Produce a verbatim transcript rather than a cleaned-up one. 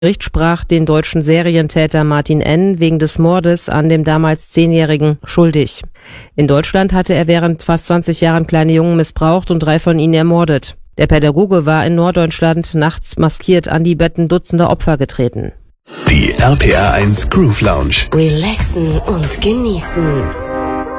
Gericht sprach den deutschen Serientäter Martin N. wegen des Mordes an dem damals Zehnjährigen schuldig. In Deutschland hatte er während fast zwanzig Jahren kleine Jungen missbraucht und drei von ihnen ermordet. Der Pädagoge war in Norddeutschland nachts maskiert an die Betten dutzender Opfer getreten. Die R P R eins Groove Lounge. Relaxen und genießen.